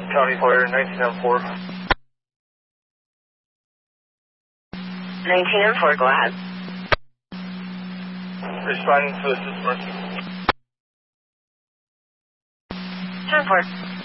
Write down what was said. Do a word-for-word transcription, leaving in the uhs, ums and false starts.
County Fire, nineteen M four. nineteen M four, go ahead. Responding to assist emergency. ten four.